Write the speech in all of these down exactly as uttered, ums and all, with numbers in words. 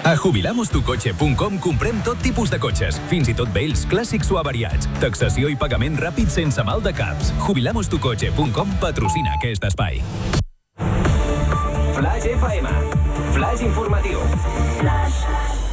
A jubilamos tu coche punt com comprem tot tipus de cotxes, fins i tot vells, clàssics o avariats. Taxació i pagament ràpid sense mal de caps. jubilamos tu coche punt com patrocina aquest espai. Flash F M. Flash informatiu. Flash.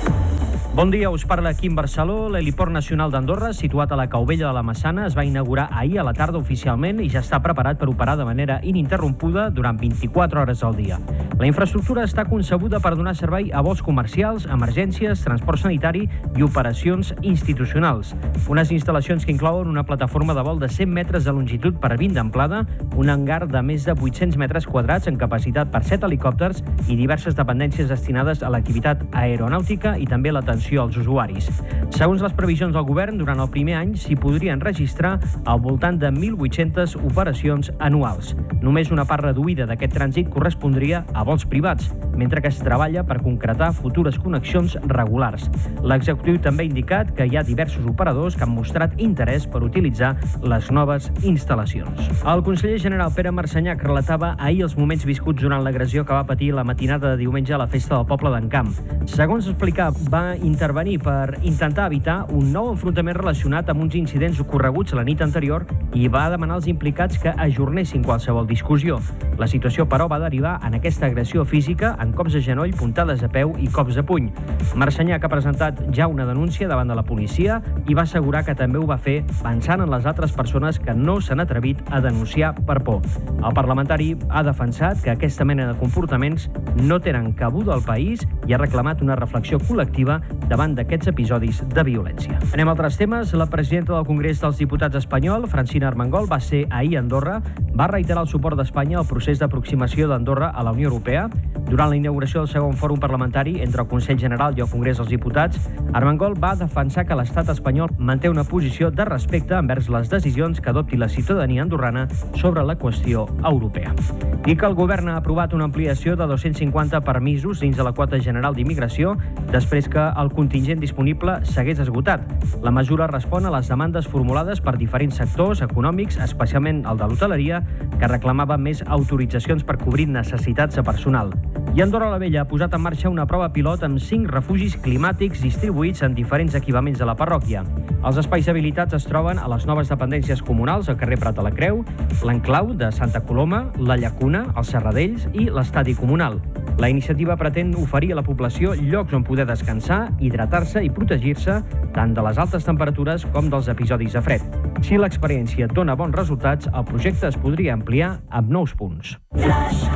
Bon dia, us parla Quim Barceló. L'heliport nacional d'Andorra, situat a la Caubella de la Massana, es va inaugurar ahir a la tarda oficialment i ja està preparat per operar de manera ininterrompuda durant vint-i-quatre hores al dia. La infraestructura està concebuda per donar servei a vols comercials, emergències, transport sanitari i operacions institucionals. Unes instal·lacions que inclouen una plataforma de vol de cent metres de longitud per vint d'amplada, un hangar de més de vuit-cents metres quadrats amb capacitat per set helicòpters i diverses dependències destinades a l'activitat aeronàutica i també l'atenció als usuaris. Segons les previsions del govern, durant el primer any s'hi podrien registrar al voltant de mil vuit-centes operacions anuals. Només una part reduïda d'aquest trànsit correspondria a vols privats, mentre que es treballa per concretar futures connexions regulars. L'executiu també ha indicat que hi ha diversos operadors que han mostrat interès per utilitzar les noves instal·lacions. El conseller general Pere Marsenyac relatava ahir els moments viscuts durant l'agressió que va patir la matinada de diumenge a la festa del poble d'Encamp. Segons explicava, va intervenir per intentar evitar un nou enfrontament relacionat amb uns incidents ocorreguts la nit anterior i va demanar als implicats que ajornessin qualsevol discussió. La situació, però, va derivar en aquesta agressió física en cops de genoll, puntades a peu i cops de puny. Marsenyac ha presentat ja una denúncia davant de la policia i va assegurar que també ho va fer pensant en les altres persones que no s'han atrevit a denunciar per por. El parlamentari ha defensat que aquesta mena de comportaments no tenen cabuda al país i ha reclamat una reflexió col·lectiva davant d'aquests episodis de violència. Anem a altres temes. La presidenta del Congrés dels Diputats espanyol, Francina Armengol, va ser ahir a Andorra, va reiterar el suport d'Espanya al procés d'aproximació d'Andorra a la Unió Europea. Durant la inauguració del segon fòrum parlamentari entre el Consell General i el Congrés dels Diputats, Armengol va defensar que l'estat espanyol manté una posició de respecte envers les decisions que adopti la ciutadania andorrana sobre la qüestió europea. I que el govern ha aprovat una ampliació de dos-cents cinquanta permisos dins de la quota general d'immigració després que el contingent disponible s'hagués esgotat. La mesura respon a les demandes formulades per diferents sectors econòmics, especialment el de l'hoteleria, que reclamava més autoritzacions per cobrir necessitats de personal. I Andorra la Vella ha posat en marxa una prova pilot amb cinc refugis climàtics distribuïts en diferents equipaments de la parròquia. Els espais habilitats es troben a les noves dependències comunals al carrer Prat de la Creu, l'Enclau de Santa Coloma, la Llacuna, els Serradells i l'Estadi Comunal. La iniciativa pretén oferir a la població llocs on poder descansar, hidratar-se i protegir-se tant de les altes temperatures com dels episodis de fred. Si l'experiència dona bons resultats, el projecte es podria ampliar amb nous punts. Flash.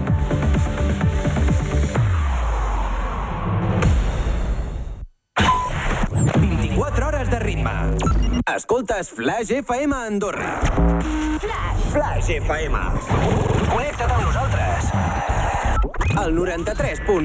vint-i-quatre hores de ritme. Escoltes Flash F M a Andorra. Flash. Flash F M. Connecta't amb nosaltres. El noranta-tres punt